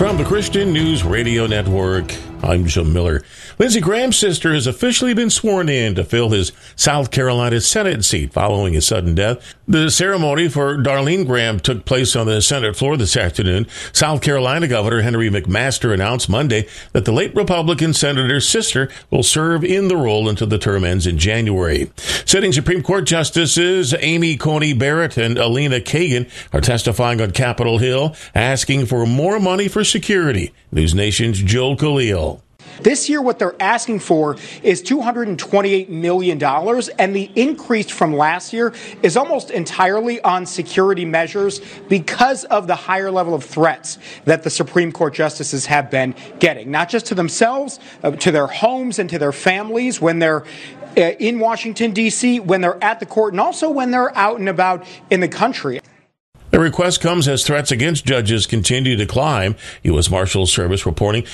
From the Christian News Radio Network, I'm Jim Miller. Lindsey Graham's sister has officially been sworn in to fill his South Carolina Senate seat following his sudden death. The ceremony for Darlene Graham took place on the Senate floor this afternoon. South Carolina Governor Henry McMaster announced Monday that the late Republican senator's sister will serve in the role until the term ends in January. Sitting Supreme Court Justices Amy Coney Barrett and Alina Kagan are testifying on Capitol Hill, asking for more money for security. News Nation's Joel Khalil. This year, what they're asking for is $228 million, and the increase from last year is almost entirely on security measures because of the higher level of threats that the Supreme Court justices have been getting, not just to themselves, to their homes and to their families when they're in Washington, D.C., when they're at the court, and also when they're out and about in the country. The request comes as threats against judges continue to climb. U.S. Marshals Service reporting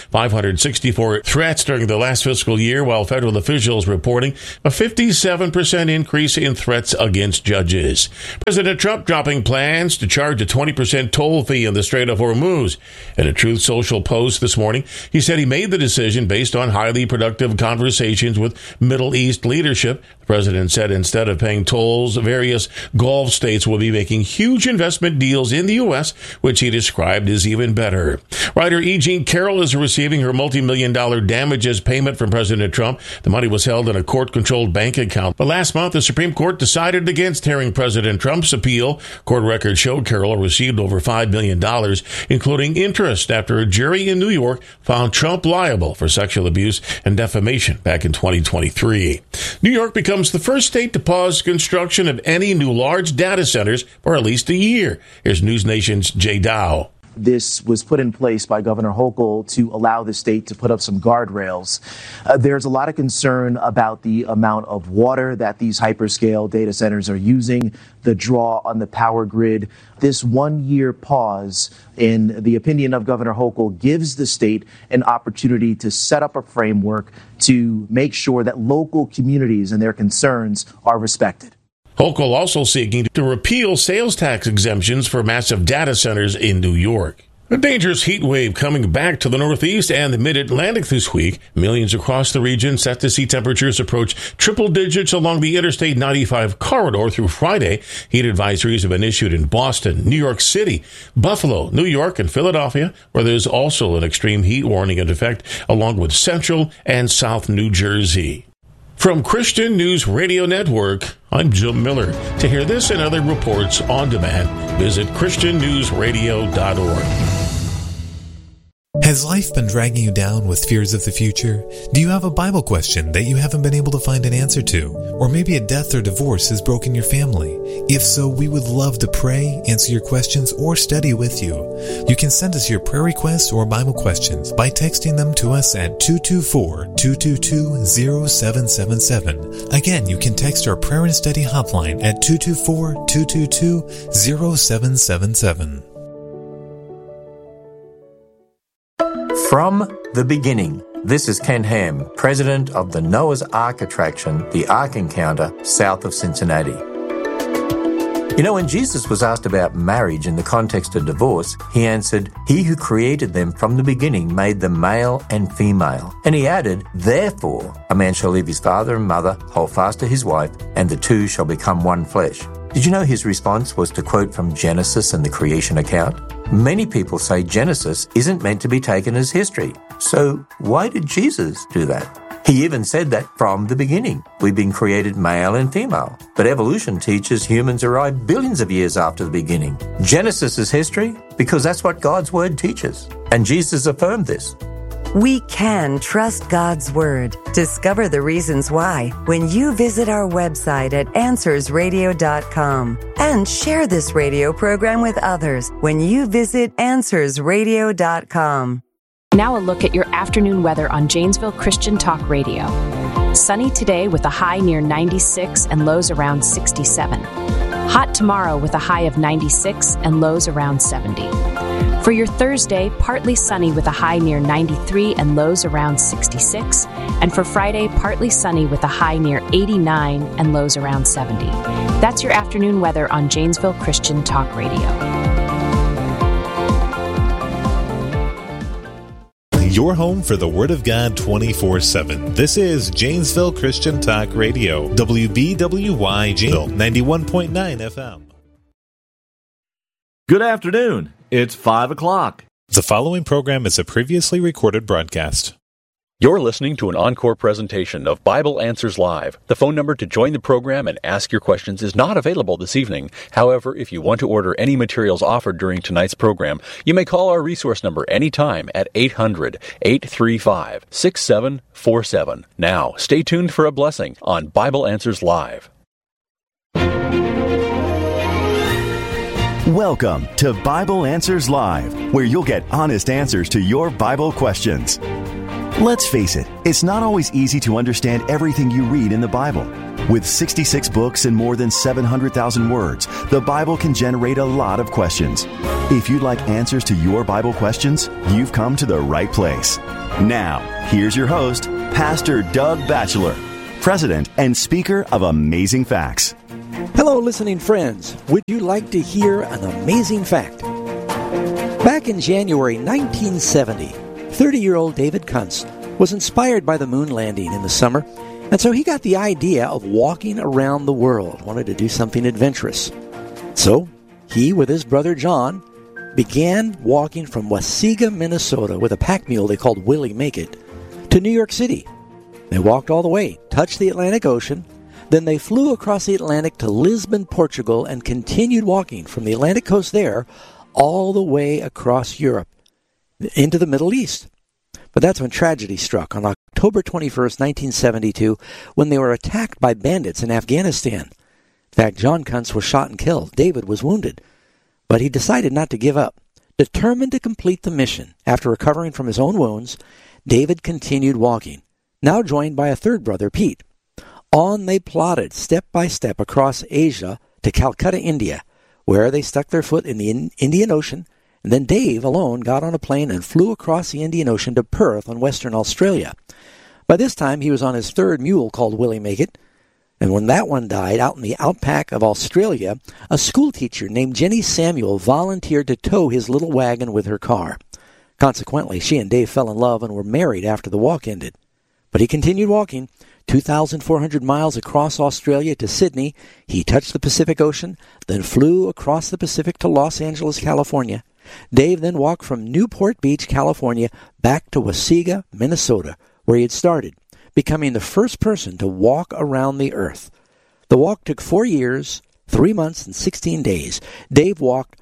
564 threats during the last fiscal year, while federal officials reporting a 57% increase in threats against judges. President Trump dropping plans to charge a 20% toll fee in the Strait of Hormuz. In a Truth Social post this morning, he said he made the decision based on highly productive conversations with Middle East leadership. The president said instead of paying tolls, various Gulf states will be making huge investment deals in the U.S., which he described as even better. Writer E. Jean Carroll is receiving her multi-million-dollar damages payment from President Trump. The money was held in a court-controlled bank account. But last month, the Supreme Court decided against hearing President Trump's appeal. Court records showed Carroll received over $5 million, including interest, after a jury in New York found Trump liable for sexual abuse and defamation back in 2023. New York becomes the first state to pause construction of any new large data centers for at least a year. Here's News Nation's Jay Dow. This was put in place by Governor Hochul to allow the state to put up some guardrails. There's a lot of concern about the amount of water that these hyperscale data centers are using, the draw on the power grid. This 1 year pause, in the opinion of Governor Hochul, gives the state an opportunity to set up a framework to make sure that local communities and their concerns are respected. Hochul also seeking to repeal sales tax exemptions for massive data centers in New York. A dangerous heat wave coming back to the Northeast and the Mid-Atlantic this week. Millions across the region set to see temperatures approach triple digits along the Interstate 95 corridor through Friday. Heat advisories have been issued in Boston, New York City, Buffalo, New York, and Philadelphia, where there's also an extreme heat warning in effect, along with Central and South New Jersey. From Christian News Radio Network, I'm Jim Miller. To hear this and other reports on demand, visit ChristianNewsRadio.org. Has life been dragging you down with fears of the future? Do you have a Bible question that you haven't been able to find an answer to? Or maybe a death or divorce has broken your family? If so, we would love to pray, answer your questions, or study with you. You can send us your prayer requests or Bible questions by texting them to us at 224-222-0777. Again, you can text our prayer and study hotline at 224-222-0777. From the beginning, this is Ken Ham, president of the Noah's Ark attraction, the Ark Encounter, south of Cincinnati. You know, when Jesus was asked about marriage in the context of divorce, he answered, "He who created them from the beginning made them male and female." And he added, "Therefore, a man shall leave his father and mother, hold fast to his wife, and the two shall become one flesh." Did you know his response was to quote from Genesis and the creation account? Many people say Genesis isn't meant to be taken as history. So why did Jesus do that? He even said that from the beginning, we've been created male and female. But evolution teaches humans arrived billions of years after the beginning. Genesis is history because that's what God's Word teaches. And Jesus affirmed this. We can trust God's Word. Discover the reasons why when you visit our website at AnswersRadio.com. And share this radio program with others when you visit AnswersRadio.com. Now a look at your afternoon weather on Janesville Christian Talk Radio. Sunny today with a high near 96 and lows around 67. Hot tomorrow with a high of 96 and lows around 70. For your Thursday, partly sunny with a high near 93 and lows around 66. And for Friday, partly sunny with a high near 89 and lows around 70. That's your afternoon weather on Janesville Christian Talk Radio. your home for the Word of God 24/7. This is Janesville Christian Talk Radio, WBWY Janesville, 91.9 FM. Good afternoon. It's 5 o'clock. The following program is a previously recorded broadcast. You're listening to an encore presentation of Bible Answers Live. The phone number to join the program and ask your questions is not available this evening. However, if you want to order any materials offered during tonight's program, you may call our resource number anytime at 800-835-6747. Now, stay tuned for a blessing on Bible Answers Live. Welcome to Bible Answers Live, where you'll get honest answers to your Bible questions. Let's face it, it's not always easy to understand everything you read in the Bible. With 66 books and more than 700,000 words, the Bible can generate a lot of questions. If you'd like answers to your Bible questions, you've come to the right place. Now, here's your host, Pastor Doug Batchelor, President and Speaker of Amazing Facts. Hello, listening friends. Would you like to hear an amazing fact? Back in January 1970, 30-year-old David Kuntz was inspired by the moon landing in the summer, and so he got the idea of walking around the world, wanted to do something adventurous. So he, with his brother John, began walking from Waseega, Minnesota, with a pack mule they called Willie Make-It, to New York City. They walked all the way, touched the Atlantic Ocean, then they flew across the Atlantic to Lisbon, Portugal, and continued walking from the Atlantic coast there all the way across Europe into the Middle East. But that's when tragedy struck on October 21st, 1972, when they were attacked by bandits in Afghanistan. In fact, John Kuntz was shot and killed. David was wounded. But he decided not to give up. Determined to complete the mission, after recovering from his own wounds, David continued walking, now joined by a third brother, Pete. On they plodded, step by step, across Asia to Calcutta, India, where they stuck their foot in the Indian Ocean. And then Dave alone got on a plane and flew across the Indian Ocean to Perth on Western Australia. By this time, he was on his third mule called Willie Make-It. And when that one died out in the outback of Australia, a schoolteacher named Jenny Samuel volunteered to tow his little wagon with her car. Consequently, she and Dave fell in love and were married after the walk ended. But he continued walking, 2,400 miles across Australia to Sydney. He touched the Pacific Ocean, then flew across the Pacific to Los Angeles, California. Dave then walked from Newport Beach, California, back to Waseega, Minnesota, where he had started, becoming the first person to walk around the earth. The walk took 4 years, 3 months, and 16 days. Dave walked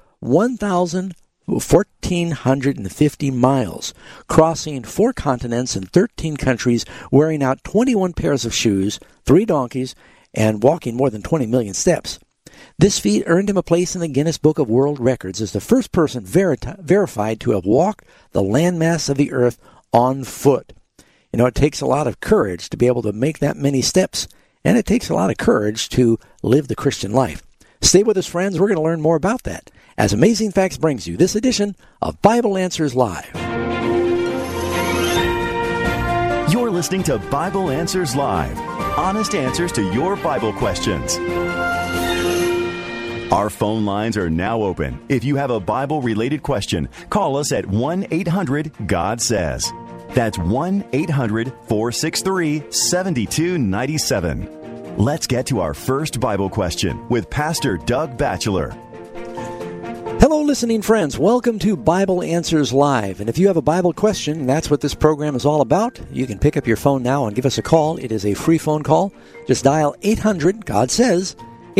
1,450 miles, crossing 4 continents and 13 countries, wearing out 21 pairs of shoes, 3 donkeys, and walking more than 20 million steps. This feat earned him a place in the Guinness Book of World Records as the first person verified to have walked the landmass of the earth on foot. You know, it takes a lot of courage to be able to make that many steps, and it takes a lot of courage to live the Christian life. Stay with us, friends. We're going to learn more about that as Amazing Facts brings you this edition of Bible Answers Live. You're listening to Bible Answers Live, honest answers to your Bible questions. Our phone lines are now open. If you have a Bible-related question, call us at 1-800-GOD-SAYS. That's 1-800-463-7297. Let's get to our first Bible question with Pastor Doug Batchelor. Hello, listening friends. Welcome to Bible Answers Live. And if you have a Bible question, that's what this program is all about. You can pick up your phone now and give us a call. It is a free phone call. Just dial 800-GOD-SAYS,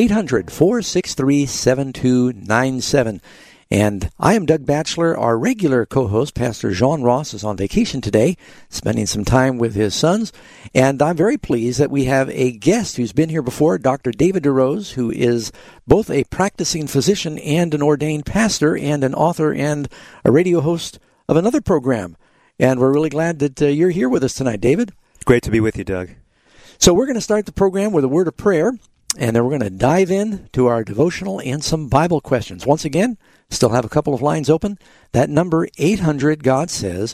800-463-7297. And I am Doug Batchelor. Our regular co-host, Pastor John Ross, is on vacation today, spending some time with his sons. And I'm very pleased that we have a guest who's been here before, Dr. David DeRose, who is both a practicing physician and an ordained pastor and an author and a radio host of another program. And we're really glad that you're here with us tonight, David. Great to be with you, Doug. So we're going to start the program with a word of prayer, and then we're going to dive in to our devotional and some Bible questions. Once again, still have a couple of lines open. That number, 800-GOD-SAYS,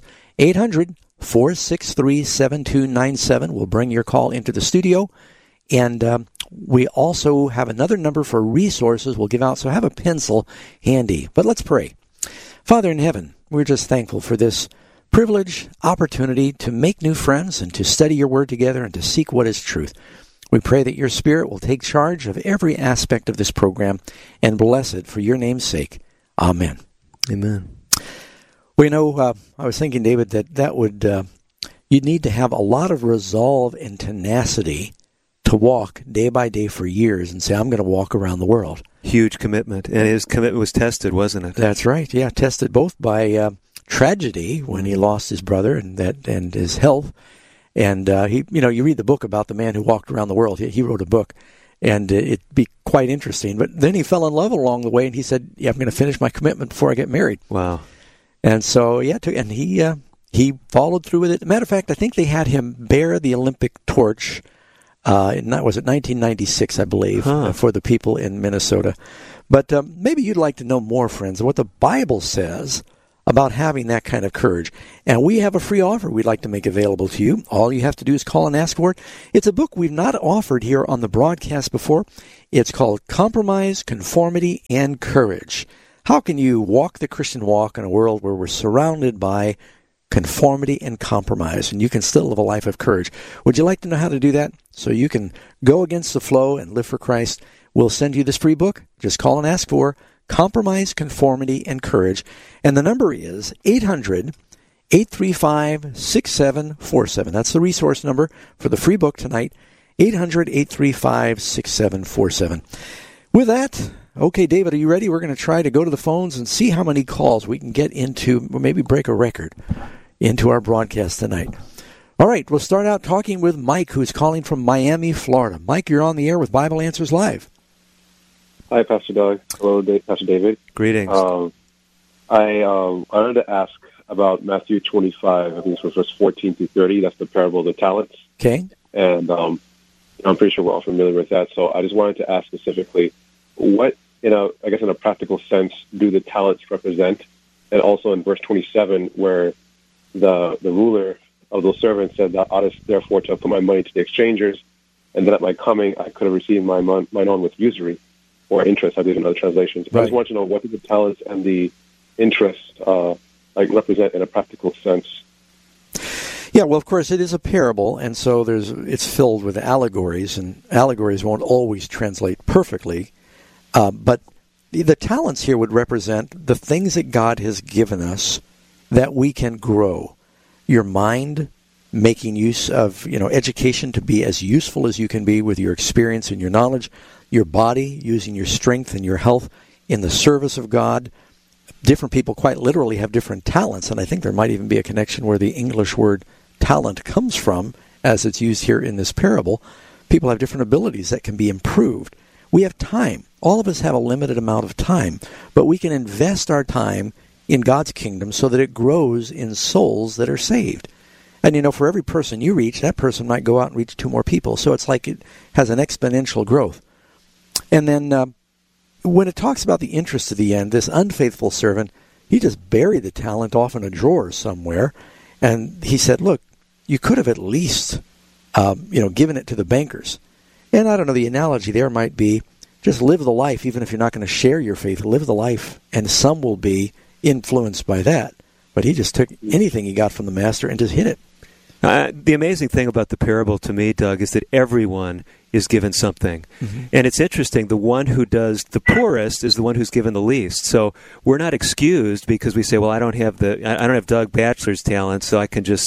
800-463-7297 will bring your call into the studio. And we also have another number for resources we'll give out, so have a pencil handy. But let's pray. Father in heaven, we're just thankful for this privilege, opportunity to make new friends and to study your word together and to seek what is truth. We pray that your Spirit will take charge of every aspect of this program and bless it for your name's sake. Amen. Amen. Well, I was thinking, David, that would you'd need to have a lot of resolve and tenacity to walk day by day for years and say, I'm going to walk around the world. Huge commitment. And his commitment was tested, wasn't it? That's right. Yeah, tested both by tragedy when he lost his brother and his health. And you read the book about the man who walked around the world. He wrote a book, and it'd be quite interesting. But then he fell in love along the way, and he said, "Yeah, I'm going to finish my commitment before I get married." Wow. And so, he followed through with it. Matter of fact, I think they had him bear the Olympic torch. Was it 1996, I believe, for the people in Minnesota. But maybe you'd like to know more, friends, what the Bible says about having that kind of courage. And we have a free offer we'd like to make available to you. All you have to do is call and ask for it. It's a book we've not offered here on the broadcast before. It's called Compromise, Conformity, and Courage. How can you walk the Christian walk in a world where we're surrounded by conformity and compromise, and you can still live a life of courage? Would you like to know how to do that so you can go against the flow and live for Christ? We'll send you this free book. Just call and ask for Compromise, Conformity, and Courage. And the number is 800-835-6747. That's the resource number for the free book tonight, 800-835-6747. With that, okay, David, are you ready? We're going to try to go to the phones and see how many calls we can get into, or maybe break a record, into our broadcast tonight. All right, we'll start out talking with Mike, who's calling from Miami, Florida. Mike, you're on the air with Bible Answers Live. Hi, Pastor Doug. Hello, Pastor David. Greetings. I wanted to ask about Matthew 25. I think it's from verse 14 through 30. That's the parable of the talents. Okay. And I'm pretty sure we're all familiar with that. So I just wanted to ask specifically, what, in a practical sense, do the talents represent? And also in verse 27, where the ruler of those servants said, "Thou oughtest therefore to have put my money to the exchangers, and then at my coming I could have received mine own with usury," or interest, I believe in other translations. Right. I just want to know, what do the talents and the interest represent in a practical sense? Yeah, well, of course, it is a parable, and so it's filled with allegories, and allegories won't always translate perfectly. But the talents here would represent the things that God has given us that we can grow. Your mind, making use of education to be as useful as you can be with your experience and your knowledge. Your body, using your strength and your health in the service of God. Different people quite literally have different talents, and I think there might even be a connection where the English word talent comes from, as it's used here in this parable. People have different abilities that can be improved. We have time. All of us have a limited amount of time, but we can invest our time in God's kingdom so that it grows in souls that are saved. And for every person you reach, that person might go out and reach 2 more people. So it's like it has an exponential growth. And then when it talks about the interest of the end, this unfaithful servant, he just buried the talent off in a drawer somewhere. And he said, look, you could have at least, given it to the bankers. And I don't know, the analogy there might be just live the life, even if you're not going to share your faith, live the life, and some will be influenced by that. But he just took anything he got from the master and just hid it. The amazing thing about the parable to me, Doug, is that everyone is given something. Mm-hmm. And it's interesting, the one who does the poorest is the one who's given the least. So we're not excused because we say, well, I don't have Doug Batchelor's talent, so I can just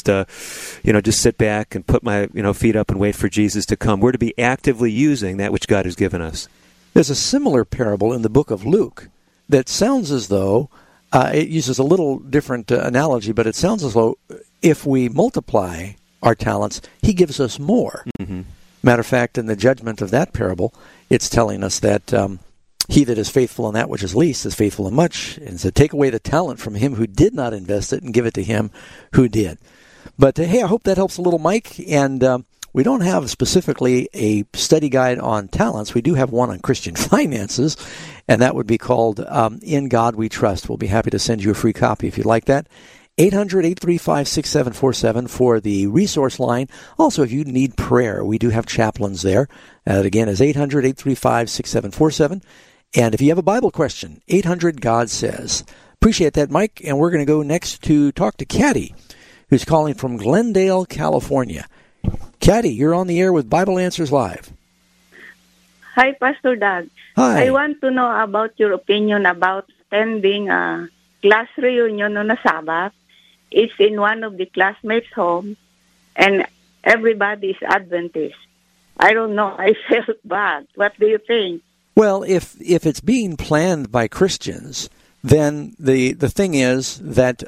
sit back and put my feet up and wait for Jesus to come. We're to be actively using that which God has given us. There's a similar parable in the book of Luke that sounds as though it uses a little different analogy, but it sounds as though if we multiply our talents, he gives us more. Mm-hmm. Matter of fact, in the judgment of that parable, it's telling us that he that is faithful in that which is least is faithful in much, and so take away the talent from him who did not invest it and give it to him who did. But hey, I hope that helps a little, Mike. And we don't have specifically a study guide on talents. We do have one on Christian finances, and that would be called In God We Trust. We'll be happy to send you a free copy if you'd like that. 800-835-6747 for the resource line. Also, if you need prayer, we do have chaplains there. That, again, is 800-835-6747. And if you have a Bible question, 800-GOD-SAYS. Appreciate that, Mike. And we're going to go next to talk to Caddy, who's calling from Glendale, California. Kathy, you're on the air with Bible Answers Live. Hi, Pastor Doug. Hi. I want to know about your opinion about attending a class reunion on a Sabbath. It's in one of the classmates' home, and everybody is Adventist. I don't know. I felt bad. What do you think? Well, if it's being planned by Christians, then the thing is that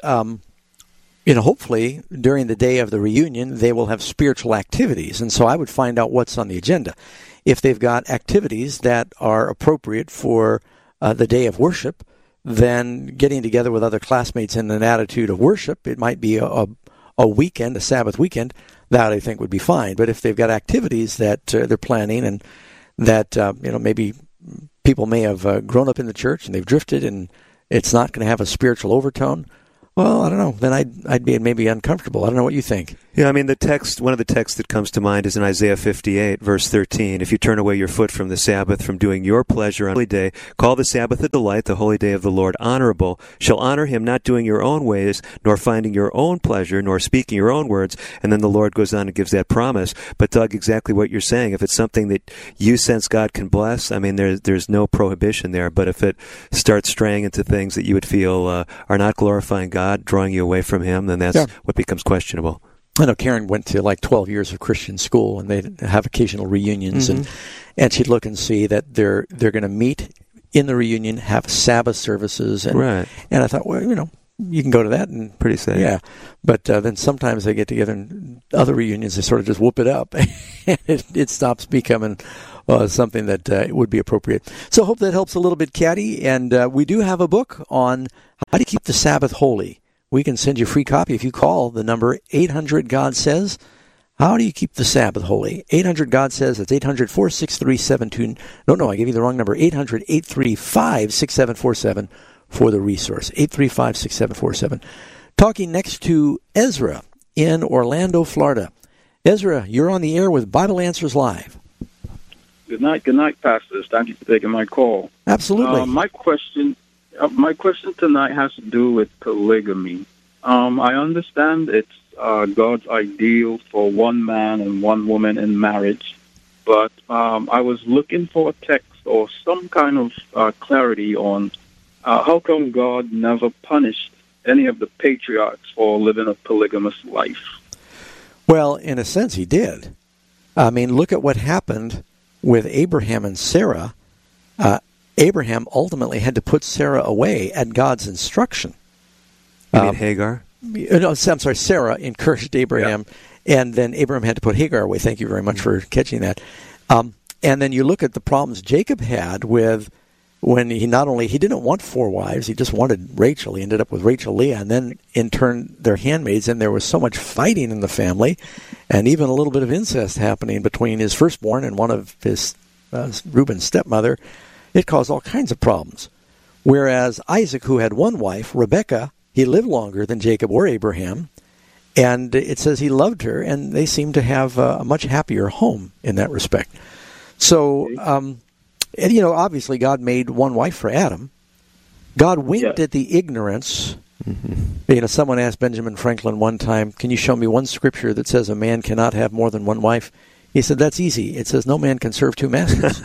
hopefully during the day of the reunion they will have spiritual activities, and so I would find out what's on the agenda. If they've got activities that are appropriate for the day of worship, then getting together with other classmates in an attitude of worship, it might be a weekend, a Sabbath weekend, that I think would be fine. But if they've got activities that they're planning and that maybe people may have grown up in the church and they've drifted and it's not going to have a spiritual overtone, well, I don't know. Then I'd be maybe uncomfortable. I don't know what you think. Yeah, I mean, one of the texts that comes to mind is in Isaiah 58, verse 13. If you turn away your foot from the Sabbath, from doing your pleasure on holy day, call the Sabbath a delight, the holy day of the Lord honorable. Shall honor him, not doing your own ways, nor finding your own pleasure, nor speaking your own words. And then the Lord goes on and gives that promise. But Doug, exactly what you're saying. If it's something that you sense God can bless, I mean, there's no prohibition there. But if it starts straying into things that you would feel are not glorifying God, drawing you away from him, then that's what becomes questionable. I know Karen went to like 12 years of Christian school, and they'd have occasional reunions, and she'd look and see that they're going to meet in the reunion, have Sabbath services, and I thought, well, you can go to that and pretty safe. Yeah, but then sometimes they get together in other reunions, they sort of just whoop it up, and it stops becoming something that would be appropriate. So I hope that helps a little bit, Kathy. And we do have a book on how to keep the Sabbath holy. We can send you a free copy if you call the number 800-GOD-SAYS. How do you keep the Sabbath holy? 800-GOD-SAYS. That's 800-463-72. No, I gave you the wrong number. 800-835-6747 for the resource. 835-6747. Talking next to Ezra in Orlando, Florida. Ezra, you're on the air with Bible Answers Live. Good night, pastors. Thank you for taking my call. Absolutely. My question tonight has to do with polygamy. I understand it's God's ideal for one man and one woman in marriage, but I was looking for a text or some kind of clarity on how come God never punished any of the patriarchs for living a polygamous life. Well, in a sense, he did. I mean, look at what happened with Abraham and Sarah. Abraham ultimately had to put Sarah away at God's instruction. You mean Hagar? No, I'm sorry, Sarah encouraged Abraham, and then Abraham had to put Hagar away. Thank you very much for catching that. And then you look at the problems Jacob had with when he didn't want 4 wives, he just wanted Rachel. He ended up with Rachel, Leah, and then in turn their handmaids, and there was so much fighting in the family, and even a little bit of incest happening between his firstborn and one of his Reuben's stepmother. It caused all kinds of problems. Whereas Isaac, who had 1 wife, Rebekah, he lived longer than Jacob or Abraham, and it says he loved her, and they seem to have a much happier home in that respect. So, obviously God made 1 wife for Adam. God winked at the ignorance. Someone asked Benjamin Franklin one time, can you show me one scripture that says a man cannot have more than 1 wife? He said, that's easy. It says no man can serve 2 masters.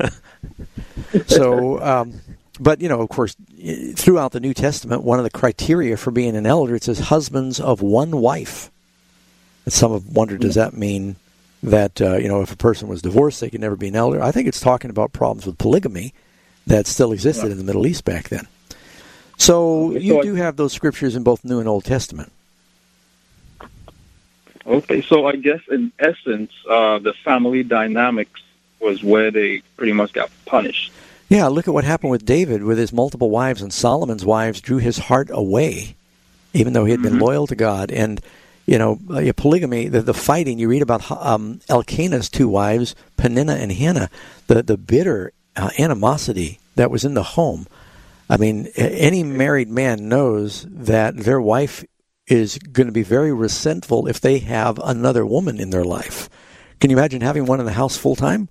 So, but, of course, throughout the New Testament, one of the criteria for being an elder, it says husbands of 1 wife. And some have wondered, does that mean that, if a person was divorced, they could never be an elder? I think it's talking about problems with polygamy that still existed in the Middle East back then. So you do have those scriptures in both New and Old Testament. Okay, so I guess in essence, the family dynamics was where they pretty much got punished. Yeah, look at what happened with David with his multiple wives, and Solomon's wives drew his heart away, even though he had been loyal to God. And, polygamy, the fighting, you read about Elkanah's 2 wives, Peninnah and Hannah, the bitter animosity that was in the home. I mean, any married man knows that their wife is going to be very resentful if they have another woman in their life. Can you imagine having one in the house full time?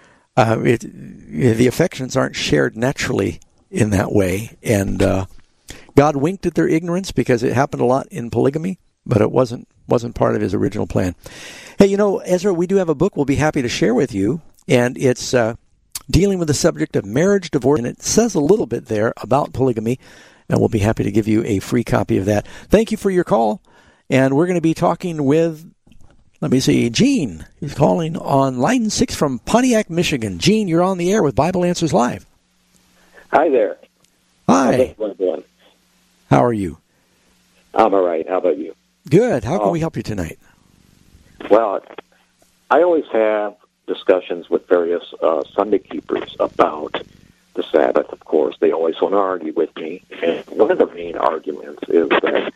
The affections aren't shared naturally in that way, and God winked at their ignorance because it happened a lot in polygamy, but it wasn't part of his original plan. Hey, Ezra, we do have a book we'll be happy to share with you, and it's dealing with the subject of marriage, divorce, and it says a little bit there about polygamy, and we'll be happy to give you a free copy of that. Thank you for your call, and we're going to be talking with, Gene. He's calling on line 6 from Pontiac, Michigan. Gene, you're on the air with Bible Answers Live. Hi there. Hi. How's everyone? How are you? I'm all right. How about you? Good. How can we help you tonight? Well, I always have discussions with various Sunday keepers about the Sabbath, of course. They always want to argue with me. And one of the main arguments is that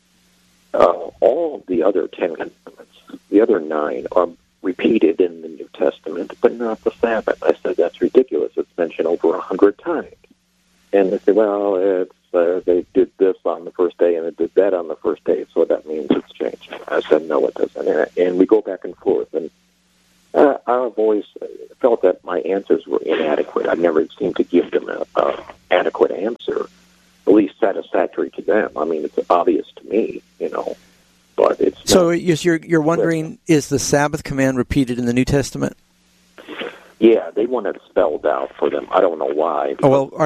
all the other 10 commandments, the other 9, are repeated in the New Testament, but not the Sabbath. I said, that's ridiculous. It's mentioned over 100 times. And they say, well, they did this on the first day and it did that on the first day, so that means it's changed. I said, no, it doesn't. And we go back and forth. And I've always felt that my answers were inadequate. I never seemed to give them an adequate answer, at least satisfactory to them. I mean, it's obvious to me, but it's so you're wondering, is the Sabbath command repeated in the New Testament? Yeah, they want it spelled out for them. I don't know why.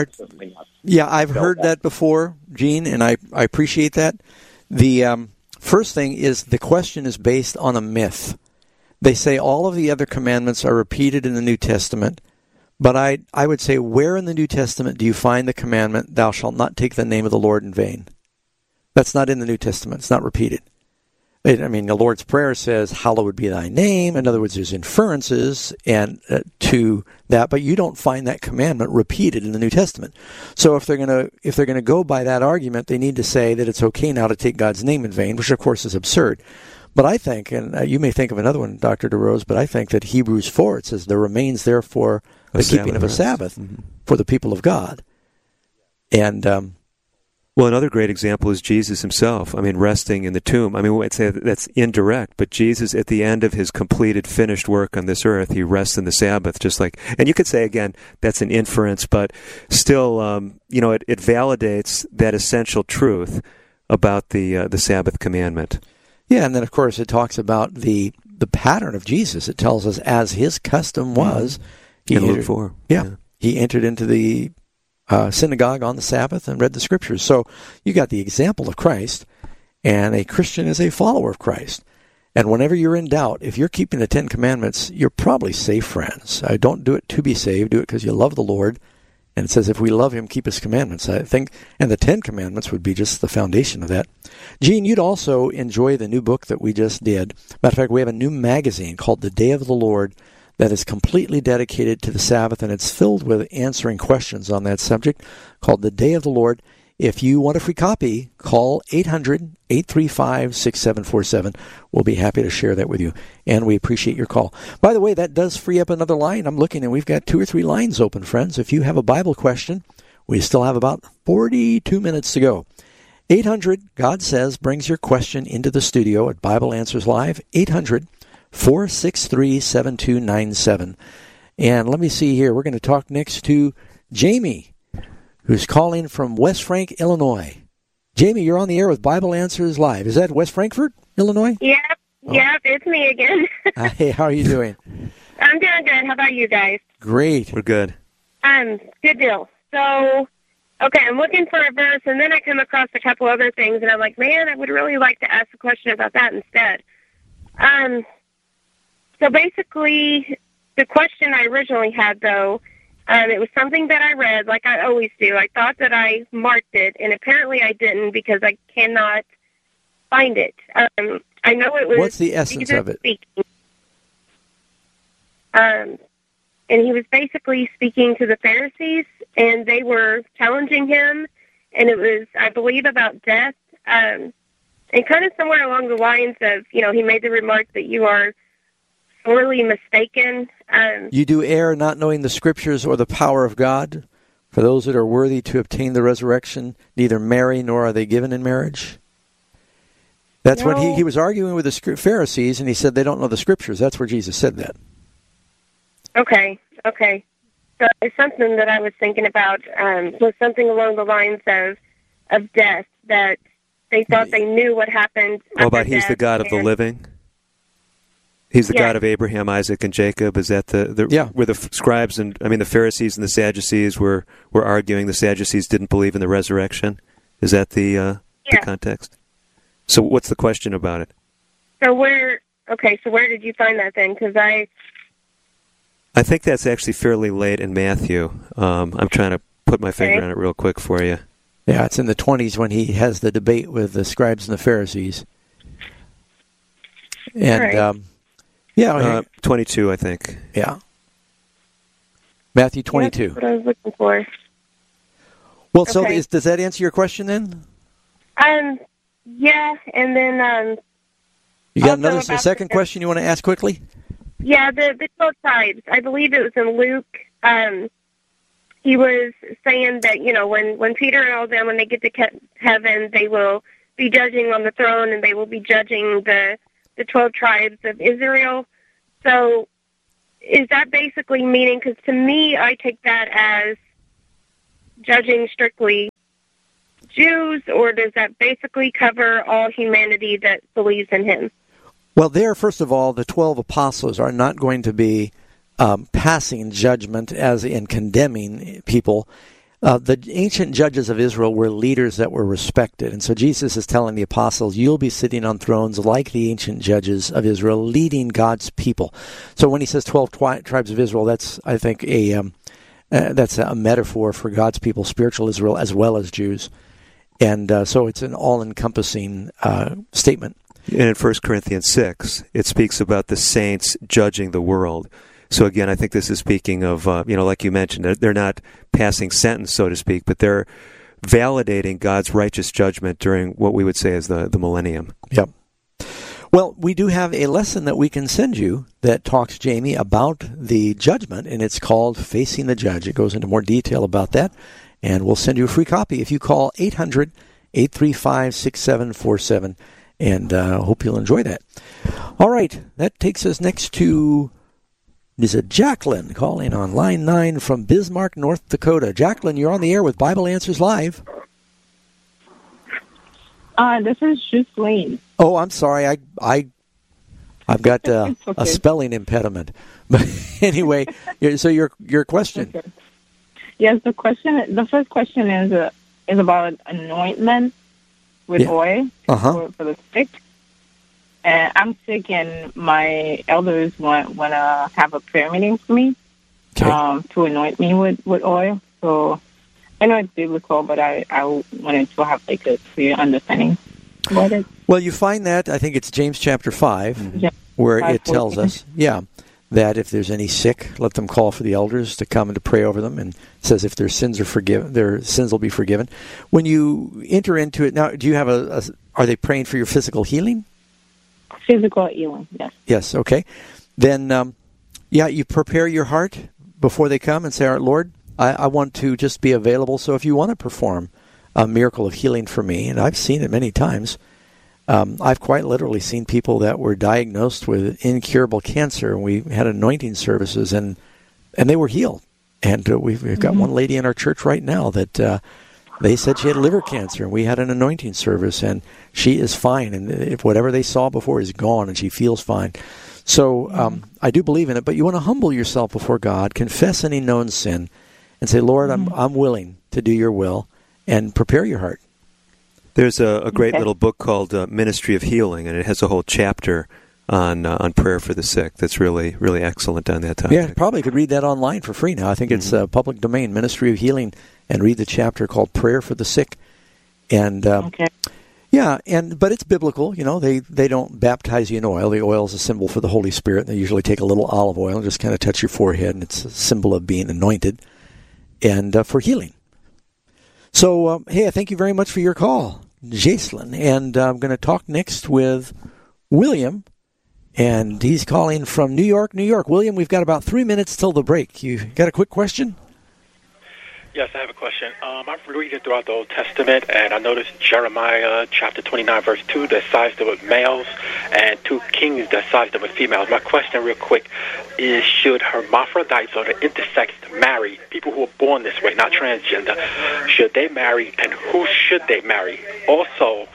I've heard that before, Gene, and I appreciate that. The first thing is the question is based on a myth. They say all of the other commandments are repeated in the New Testament, but I would say, where in the New Testament do you find the commandment, thou shalt not take the name of the Lord in vain? That's not in the New Testament. It's not repeated. The Lord's Prayer says, hallowed be thy name. In other words, there's inferences to that, but you don't find that commandment repeated in the New Testament. So if they're gonna go by that argument, they need to say that it's okay now to take God's name in vain, which of course is absurd. But I think, and you may think of another one, Dr. DeRose, but I think that Hebrews 4, it says, there remains therefore the keeping of a Sabbath for the people of God. And well, another great example is Jesus himself. Resting in the tomb. I'd say that's indirect, but Jesus, at the end of his completed, finished work on this earth, he rests in the Sabbath, just like, and you could say, again, that's an inference, but still, it validates that essential truth about the Sabbath commandment. Yeah, and then, of course, it talks about the pattern of Jesus. It tells us, as his custom was, he entered into the synagogue on the Sabbath and read the Scriptures. So you got the example of Christ, and a Christian is a follower of Christ. And whenever you're in doubt, if you're keeping the 10 Commandments, you're probably safe, friends. Don't do it to be saved. Do it because you love the Lord. And it says, if we love him, keep his commandments. I think, and the 10 Commandments would be just the foundation of that. Gene, you'd also enjoy the new book that we just did. Matter of fact, we have a new magazine called The Day of the Lord that is completely dedicated to the Sabbath, and it's filled with answering questions on that subject, called The Day of the Lord. If you want a free copy, call 800-835-6747. We'll be happy to share that with you, and we appreciate your call. By the way, that does free up another line. I'm looking, and we've got 2 or 3 lines open, friends. If you have a Bible question, we still have about 42 minutes to go. 800, God Says, brings your question into the studio at Bible Answers Live, 800-463-7297. And let me see here. We're going to talk next to Jamie, who's calling from West Frank, Illinois. Jamie, you're on the air with Bible Answers Live. Is that West Frankfort, Illinois? Yep, it's me again. Hey, how are you doing? I'm doing good. How about you guys? Great. We're good. Good deal. So, okay, I'm looking for a verse, and then I come across a couple other things, and I'm like, man, I would really like to ask a question about that instead. So basically, the question I originally had, though, it was something that I read, like I always do. I thought that I marked it, and apparently I didn't because I cannot find it. I know it was... What's the essence of it? Speaking. And he was basically speaking to the Pharisees, and they were challenging him, and it was, I believe, about death, and kind of somewhere along the lines of, he made the remark that you are sorely mistaken. You do err not knowing the Scriptures or the power of God. For those that are worthy to obtain the resurrection, neither marry nor are they given in marriage. That's when he was arguing with the Pharisees, and he said they don't know the Scriptures. That's where Jesus said that. Okay. So it's something that I was thinking about was something along the lines of death, that they thought they knew what happened. But he's the God of the living? He's the God of Abraham, Isaac, and Jacob. Is that where the scribes the Pharisees and the Sadducees were arguing? The Sadducees didn't believe in the resurrection. Is that the context? So what's the question about it? So where did you find that then? Because I think that's actually fairly late in Matthew. I'm trying to put my finger on it real quick for you. Yeah, it's in the 20s when he has the debate with the scribes and the Pharisees. And 22, I think. Yeah. Matthew 22. That's what I was looking for. Well, so does that answer your question then? Yeah, and then you got a second question you want to ask quickly? Yeah, the 12 tribes. I believe it was in Luke. He was saying that, when Peter and all them, when they get to heaven, they will be judging on the throne, and they will be judging the 12 tribes of Israel. So is that basically meaning, because to me, I take that as judging strictly Jews, or does that basically cover all humanity that believes in him? Well, first of all, the 12 apostles are not going to be passing judgment as in condemning people. The ancient judges of Israel were leaders that were respected. And so Jesus is telling the apostles, you'll be sitting on thrones like the ancient judges of Israel, leading God's people. So when he says 12 tribes of Israel, that's, I think, that's a metaphor for God's people, spiritual Israel, as well as Jews. And so it's an all-encompassing statement. And in 1 Corinthians 6, it speaks about the saints judging the world. So again, I think this is speaking of, like you mentioned, they're not passing sentence, so to speak, but they're validating God's righteous judgment during what we would say is the millennium. Yep. Well, we do have a lesson that we can send you that talks, Jamie, about the judgment, and it's called Facing the Judge. It goes into more detail about that, and we'll send you a free copy if you call 800-835-6747, and hope you'll enjoy that. All right, that takes us next to... This is Jacqueline calling on line 9 from Bismarck, North Dakota. Jacqueline, you're on the air with Bible Answers Live. This is Justine. Oh, I'm sorry. I've got a spelling impediment. But anyway, so your question. Okay. Yes, the first question is about anointment with oil for the sick. And I'm sick, and my elders want to have a prayer meeting for me to anoint me with oil. So I know it's biblical, but I wanted to have a clear understanding about it. Well, you find that, I think it's James chapter 5, where it tells us, that if there's any sick, let them call for the elders to come and to pray over them. And it says if their sins are forgiven, their sins will be forgiven. When you enter into it, now, do you have are they praying for your physical healing? Physical healing, yes. Yes, okay. Then, you prepare your heart before they come and say, all right, Lord, I want to just be available. So if you want to perform a miracle of healing for me, and I've seen it many times, I've quite literally seen people that were diagnosed with incurable cancer, and we had anointing services, and they were healed. And we've got one lady in our church right now that they said she had liver cancer, and we had an anointing service, and she is fine. And if whatever they saw before is gone, and she feels fine. So I do believe in it, but you want to humble yourself before God, confess any known sin, and say, Lord, I'm willing to do your will, and prepare your heart. There's a great little book called Ministry of Healing, and it has a whole chapter on prayer for the sick. That's really, really excellent on that topic. Yeah, probably could read that online for free now. I think it's public domain, Ministry of Healing, and read the chapter called Prayer for the Sick. And but it's biblical. They don't baptize you in oil. The oil is a symbol for the Holy Spirit. They usually take a little olive oil and just kind of touch your forehead, and it's a symbol of being anointed and for healing. So, hey, thank you very much for your call, Jacelyn. And I'm going to talk next with William, and he's calling from New York, New York. William, we've got about 3 minutes till the break. You got a quick question? Yes, I have a question. I'm reading throughout the Old Testament, and I noticed Jeremiah chapter 29, verse 2, that sized it with males, and 2 Kings that sized it with females. My question real quick is, should hermaphrodites or the intersex marry, people who are born this way, not transgender, should they marry, and who should they marry? Also,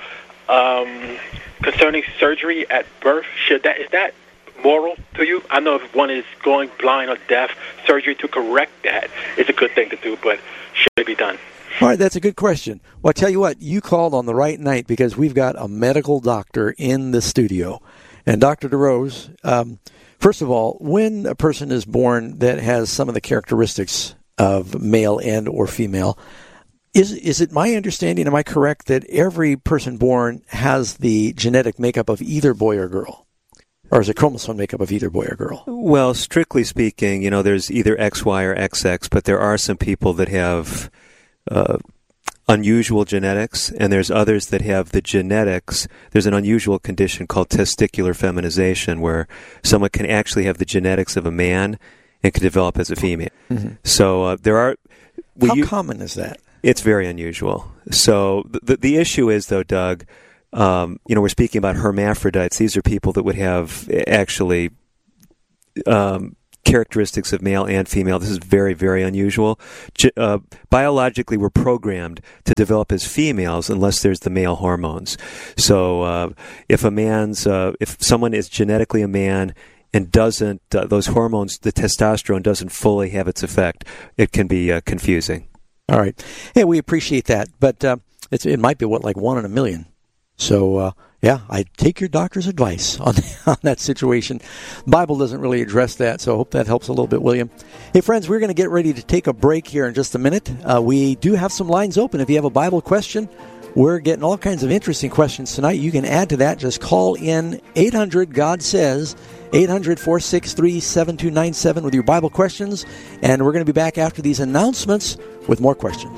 concerning surgery at birth. Is that moral to you? I know if one is going blind or deaf, surgery to correct that is a good thing to do, but should it be done? All right, that's a good question. Well, I tell you what, you called on the right night because we've got a medical doctor in the studio. And Dr. DeRose, first of all, when a person is born that has some of the characteristics of male and or female, is it my understanding, am I correct, that every person born has the genetic makeup of either boy or girl? Or is it chromosome makeup of either boy or girl? Well, strictly speaking, there's either XY or XX, but there are some people that have unusual genetics, and there's others that have the genetics. There's an unusual condition called testicular feminization, where someone can actually have the genetics of a man and can develop as a female. Mm-hmm. So there are... How common is that? It's very unusual. So the issue is, though, Doug, we're speaking about hermaphrodites. These are people that would have actually characteristics of male and female. This is very, very unusual. Biologically, we're programmed to develop as females unless there's the male hormones. So if someone is genetically a man and doesn't, those hormones, the testosterone doesn't fully have its effect, it can be confusing. All right. Hey, we appreciate that, but it might be, like 1 in a million. So, I take your doctor's advice on that situation. The Bible doesn't really address that, so I hope that helps a little bit, William. Hey, friends, we're going to get ready to take a break here in just a minute. We do have some lines open. If you have a Bible question, we're getting all kinds of interesting questions tonight. You can add to that. Just call in 800-GOD-SAYS, 800-463-7297 with your Bible questions, and we're going to be back after these announcements with more questions.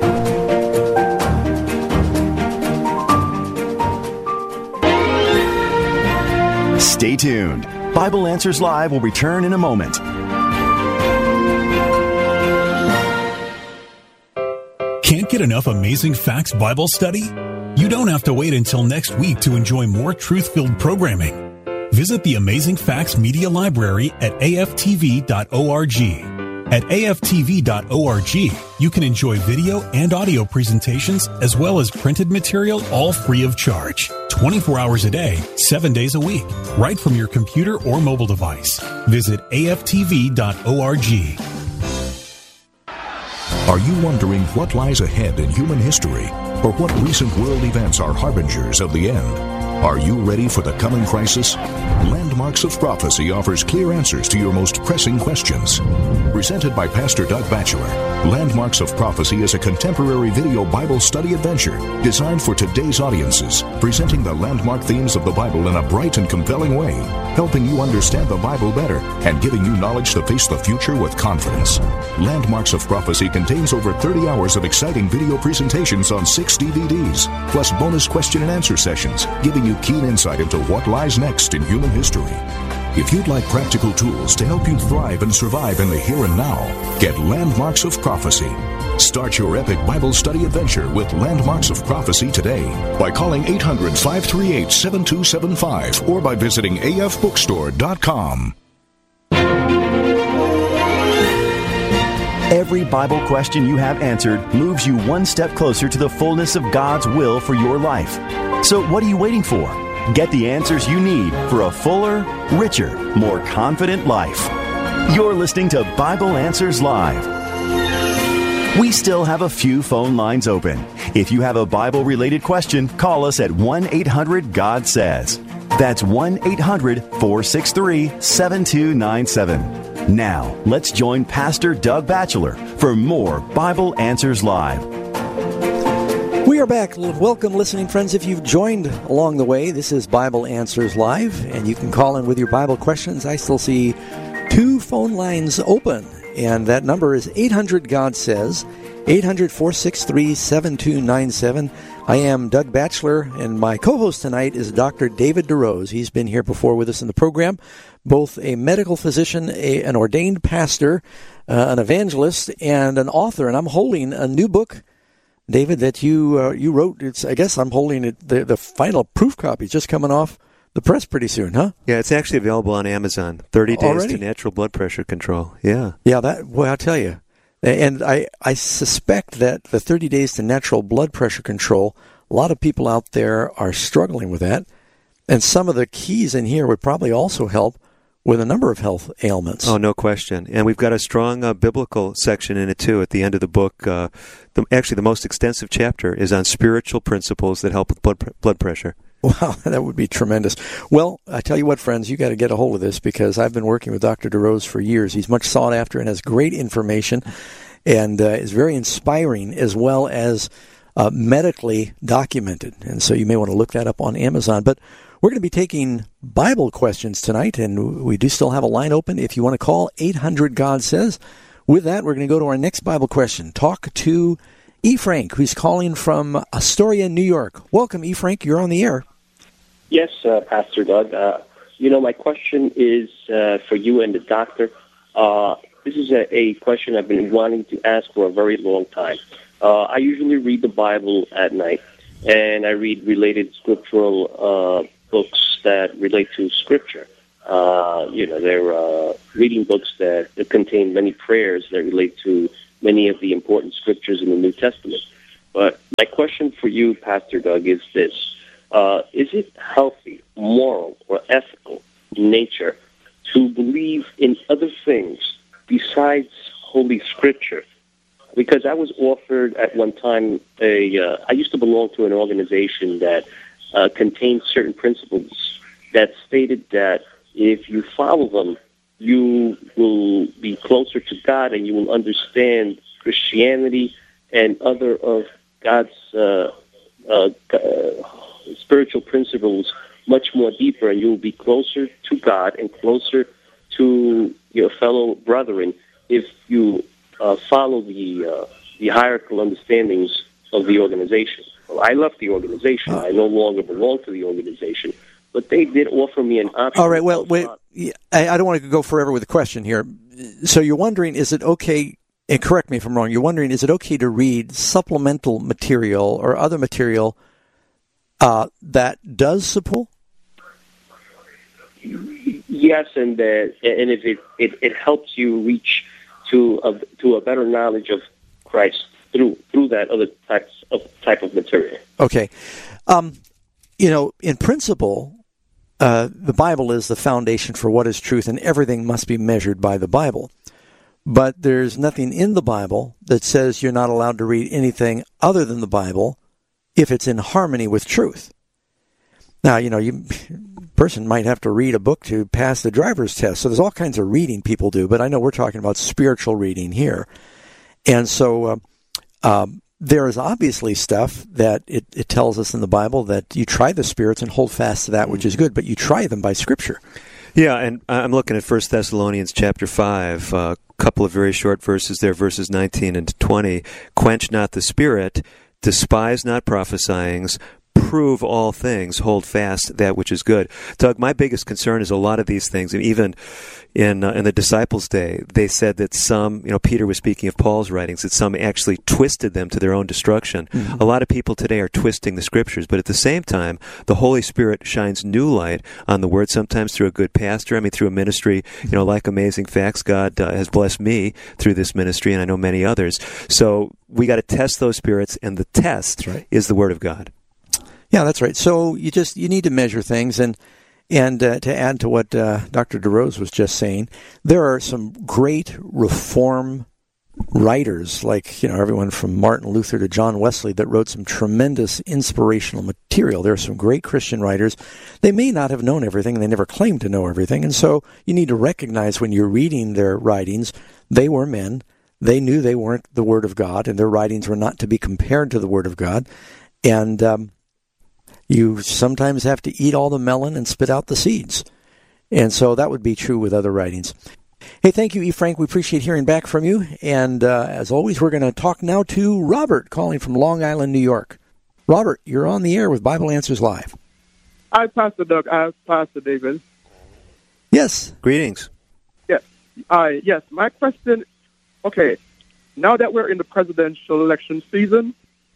Stay tuned. Bible Answers Live will return in a moment. Can't get enough Amazing Facts Bible study? You don't have to wait until next week to enjoy more truth-filled programming. Visit the Amazing Facts Media Library at aftv.org. At aftv.org, you can enjoy video and audio presentations as well as printed material, all free of charge. 24 hours a day, 7 days a week, right from your computer or mobile device. Visit aftv.org. Are you wondering what lies ahead in human history, or what recent world events are harbingers of the end? Are you ready for the coming crisis? Landmarks of Prophecy offers clear answers to your most pressing questions. Presented by Pastor Doug Batchelor, Landmarks of Prophecy is a contemporary video Bible study adventure designed for today's audiences, presenting the landmark themes of the Bible in a bright and compelling way, helping you understand the Bible better and giving you knowledge to face the future with confidence. Landmarks of Prophecy contains over 30 hours of exciting video presentations on 6 DVDs, plus bonus question and answer sessions, giving you keen insight into what lies next in human history. If you'd like practical tools to help you thrive and survive in the here and now, get Landmarks of Prophecy. Start your epic Bible study adventure with Landmarks of Prophecy today by calling 800-538-7275 or by visiting afbookstore.com. Every Bible question you have answered moves you one step closer to the fullness of God's will for your life. So what are you waiting for? Get the answers you need for a fuller, richer, more confident life. You're listening to Bible Answers Live. We still have a few phone lines open. If you have a Bible-related question, call us at 1-800-GOD-SAYS. That's 1-800-463-7297. Now, let's join Pastor Doug Batchelor for more Bible Answers Live. We are back. Welcome, listening friends. If you've joined along the way, this is Bible Answers Live, and you can call in with your Bible questions. I still see 2 phone lines open, and that number is 800-GOD-SAYS, 800-463-7297. I am Doug Batchelor, and my co-host tonight is Dr. David DeRose. He's been here before with us in the program, both a medical physician, an ordained pastor, an evangelist, and an author. And I'm holding a new book, David, that you wrote. I guess I'm holding it, the final proof copy, just coming off the press pretty soon, huh? Yeah, it's actually available on Amazon. 30 Days Already? to Natural Blood Pressure Control. Yeah. Yeah, I'll tell you. And I suspect that the 30 Days to Natural Blood Pressure Control A lot of people out there are struggling with that. And some of the keys in here would probably also help with a number of health ailments. Oh, no question. And we've got a strong biblical section in it, too, at the end of the book. Actually, the most extensive chapter is on spiritual principles that help with blood pressure. Wow, that would be tremendous. Well, I tell you what, friends, you got to get a hold of this because I've been working with Dr. DeRose for years. He's much sought after and has great information and is very inspiring as well as medically documented. And so you may want to look that up on Amazon. But we're going to be taking Bible questions tonight, and we do still have a line open. If you want to call, 800-GOD-SAYS. With that, we're going to go to our next Bible question. Talk to E. Frank, who's calling from Astoria, New York. Welcome, E. Frank. You're on the air. Yes, Pastor Doug. My question is for you and the doctor. This is a question I've been wanting to ask for a very long time. I usually read the Bible at night, and I read related scriptural books that relate to Scripture. They're reading books that contain many prayers that relate to many of the important scriptures in the New Testament. But my question for you, Pastor Doug, is this. Is it healthy, moral, or ethical in nature to believe in other things besides Holy Scripture? Because I was offered at one time I used to belong to an organization that contained certain principles that stated that if you follow them, you will be closer to God and you will understand Christianity and other of God's spiritual principles much more deeper, and you will be closer to God and closer to your fellow brethren if you follow the hierarchical understandings of the organization. Well, I left the organization. I no longer belong to the organization. But they did offer me an option. All right, well, wait, I don't want to go forever with the question here. So you're wondering, is it okay, and correct me if I'm wrong, you're wondering, is it okay to read supplemental material or other material that does support? Yes, and if it helps you reach to a better knowledge of Christ through that other type of material. Okay. In principle, the Bible is the foundation for what is truth, and everything must be measured by the Bible. But there's nothing in the Bible that says you're not allowed to read anything other than the Bible if it's in harmony with truth. Now, person might have to read a book to pass the driver's test. So there's all kinds of reading people do, but I know we're talking about spiritual reading here. And so there is obviously stuff that it tells us in the Bible that you try the spirits and hold fast to that which is good, but you try them by Scripture. Yeah, and I'm looking at 1 Thessalonians chapter 5, a couple of very short verses there, verses 19 and 20. Quench not the spirit, despise not prophesyings, prove all things, hold fast that which is good. Doug, my biggest concern is a lot of these things, and even in the disciples' day, they said that some, Peter was speaking of Paul's writings, that some actually twisted them to their own destruction. Mm-hmm. A lot of people today are twisting the Scriptures, but at the same time, the Holy Spirit shines new light on the Word, sometimes through a good pastor, through a ministry, like Amazing Facts. God has blessed me through this ministry, and I know many others. So we got to test those spirits, and the test is the Word of God. Yeah, that's right. So you need to measure things, and to add to what Dr. DeRose was just saying, there are some great Reform writers, like everyone from Martin Luther to John Wesley, that wrote some tremendous inspirational material. There are some great Christian writers. They may not have known everything, and they never claimed to know everything, and so you need to recognize when you're reading their writings, they were men. They knew they weren't the Word of God, and their writings were not to be compared to the Word of God, and you sometimes have to eat all the melon and spit out the seeds. And so that would be true with other writings. Hey, thank you, E. Frank. We appreciate hearing back from you. And as always, we're going to talk now to Robert, calling from Long Island, New York. Robert, you're on the air with Bible Answers Live. Hi, Pastor Doug. Hi, Pastor David. Yes. Greetings. Yes. Yes, my question, okay, now that we're in the presidential election season,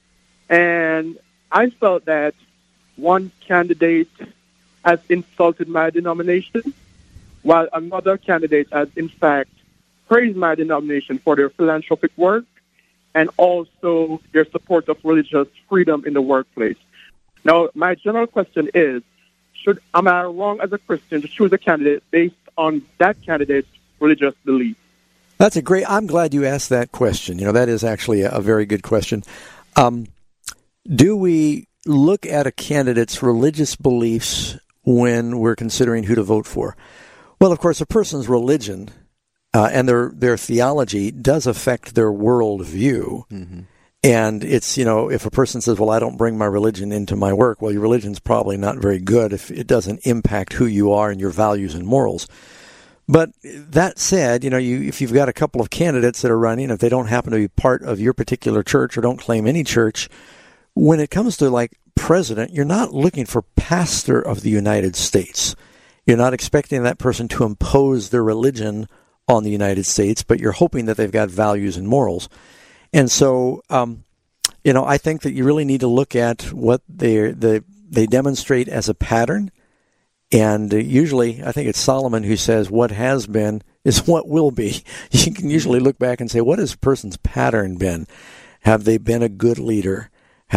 and I felt that one candidate has insulted my denomination, while another candidate has, in fact, praised my denomination for their philanthropic work and also their support of religious freedom in the workplace. Now, my general question is, am I wrong as a Christian to choose a candidate based on that candidate's religious belief? I'm glad you asked that question. That is actually a very good question. Do we look at a candidate's religious beliefs when we're considering who to vote for? Well, of course, a person's religion and their theology does affect their worldview. Mm-hmm. And it's, if a person says, well, I don't bring my religion into my work, well, your religion's probably not very good if it doesn't impact who you are and your values and morals. But that said, if you've got a couple of candidates that are running, if they don't happen to be part of your particular church or don't claim any church, when it comes to like president, you're not looking for pastor of the United States. You're not expecting that person to impose their religion on the United States, but you're hoping that they've got values and morals. And so, I think that you really need to look at what they demonstrate as a pattern. And usually, I think it's Solomon who says, what has been is what will be. You can usually look back and say, what has a person's pattern been? Have they been a good leader?